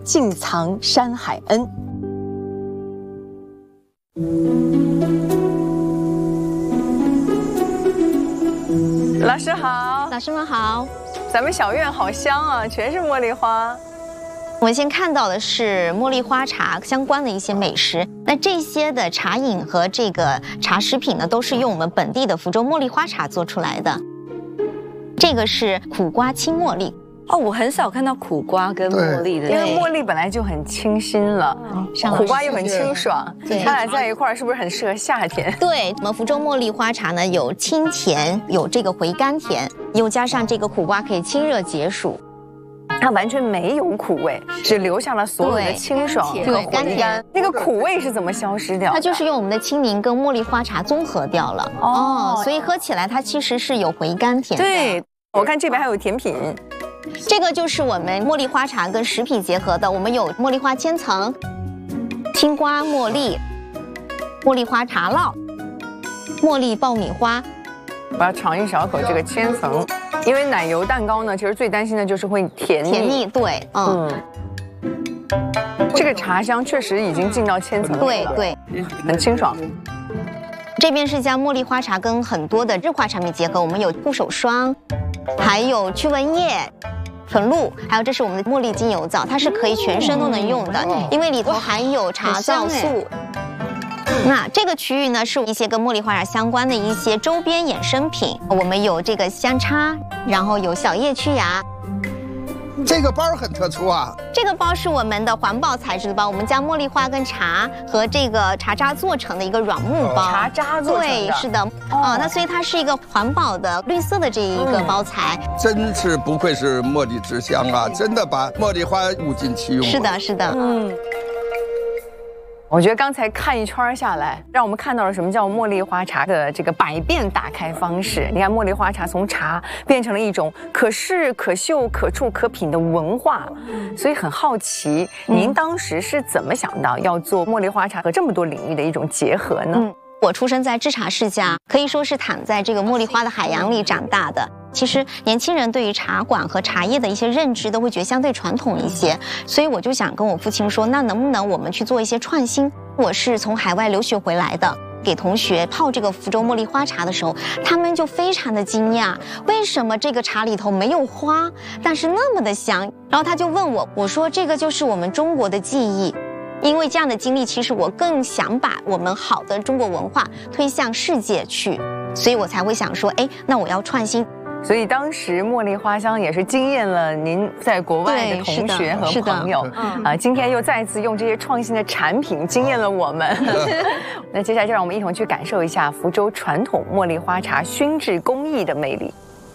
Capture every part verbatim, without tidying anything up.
尽藏山海恩。老师好， 老师们好。 咱们小院好香啊，全是茉莉花。 我们先看到的是茉莉花茶相关的一些美食，那这些的茶饮和这个茶食品呢，都是用我们本地的福州茉莉花茶做出来的。这个是苦瓜青茉莉。 哦，我很少看到苦瓜跟茉莉的，因为茉莉本来就很清新了，苦瓜又很清爽，它俩在一块儿是不是很适合夏天？ 对，我们福州茉莉花茶呢，有清甜，有这个回甘甜，又加上这个苦瓜可以清热解暑。 它完全没有苦味，只留下了所有的清爽和回甘。那个苦味是怎么消失掉的？ 它就是用我们的青柠跟茉莉花茶综合掉了哦，所以喝起来它其实是有回甘甜的。 对，我看这边还有甜品， 这个就是我们茉莉花茶跟食品结合的。我们有茉莉花千层、青瓜茉莉、茉莉花茶酪、茉莉爆米花。 我要尝一小口这个千层。因为奶油蛋糕呢，其实最担心的就是会甜腻。 甜腻，对，嗯。 这个茶香确实已经进到千层了， 对对， 很清爽。 这边是将茉莉花茶跟很多的日化产品结合，我们有护手霜，还有驱蚊液、纯露，还有这是我们的茉莉精油皂，它是可以全身都能用的，因为里头含有茶皂素。那这个区域呢，是一些跟茉莉花茶相关的一些周边衍生品。我们有这个香插，然后有小叶驱芽。 这个包很特殊啊！ 这个包是我们的环保材质的包，我们将茉莉花跟茶和这个茶渣做成的一个软木包。 茶渣做成的， 对，是的。啊、哦，那所以它是一个环保的绿色的这一个包材。 嗯、真是不愧是茉莉之乡啊！真的把茉莉花物尽其用。 是的，是的，嗯。 我觉得刚才看一圈下来，让我们看到了什么叫茉莉花茶的这个百变打开方式。你看，茉莉花茶从茶变成了一种可视、可嗅、可触、可品的文化，所以很好奇，您当时是怎么想到要做茉莉花茶和这么多领域的一种结合呢？嗯， 我出生在制茶世家，可以说是躺在这个茉莉花的海洋里长大的。其实年轻人对于茶馆和茶叶的一些认知都会觉得相对传统一些，所以我就想跟我父亲说，那能不能我们去做一些创新？我是从海外留学回来的，给同学泡这个福州茉莉花茶的时候，他们就非常的惊讶，为什么这个茶里头没有花，但是那么的香？然后他就问我，我说这个就是我们中国的记忆。因为这样的经历，其实我更想把我们好的中国文化推向世界去，所以我才会想说，哎，那我要创新。 所以当时茉莉花香也是惊艳了您在国外的同学和朋友啊，今天又再次用这些创新的产品惊艳了我们。那接下来就让我们一同去感受一下福州传统茉莉花茶熏制工艺的魅力。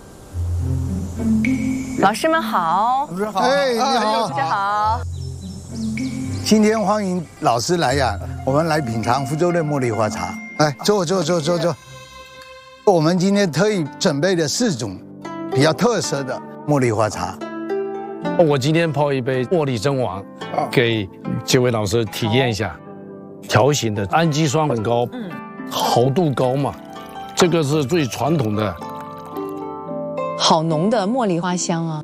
老师们好， 老师好，哎，你好， 老师好。 今天欢迎老师来呀，我们来品尝福州的茉莉花茶。来，坐坐坐坐坐。我们今天特意准备了四种比较特色的茉莉花茶。 我今天泡一杯茉莉真王，给几位老师体验一下。条形的氨基酸很高，嗯，毫度高嘛，这个是最传统的。 好浓的茉莉花香啊！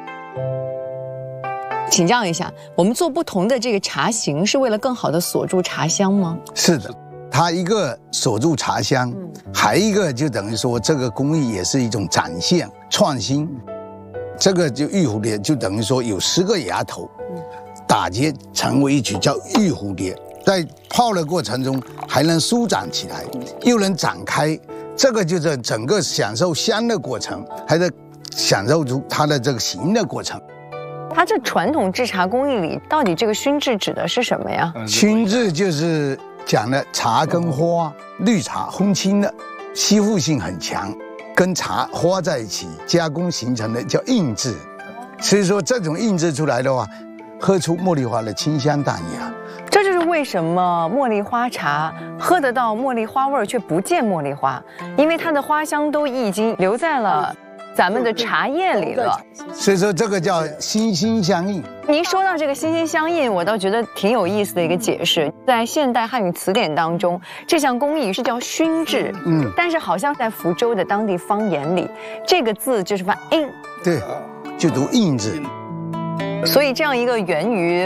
请教一下，我们做不同的这个茶型，是为了更好的锁住茶香吗？ 是的。它一个锁住茶香，还一个就等于说这个工艺也是一种展现创新。这个就玉蝴蝶就等于说有十个芽头，打结成为一曲叫玉蝴蝶，在泡的过程中还能舒展起来，又能展开，这个就是整个享受香的过程，还得享受出它的这个形的过程。 它这传统制茶工艺里，到底这个熏制指的是什么呀？ 熏制就是讲的茶跟花，绿茶烘青的，吸附性很强，跟茶花在一起加工形成的叫印制。所以说这种印制出来的话，喝出茉莉花的清香淡雅。 这就是为什么茉莉花茶喝得到茉莉花味却不见茉莉花，因为它的花香都已经留在了咱们的茶叶里了。 所以说这个叫心心相印。 您说到这个心心相印，我倒觉得挺有意思的一个解释。在现代汉语词典当中，这项工艺是叫熏制，嗯，但是好像在福州的当地方言里，这个字就是发印， 对，就读印制。 所以这样一个源于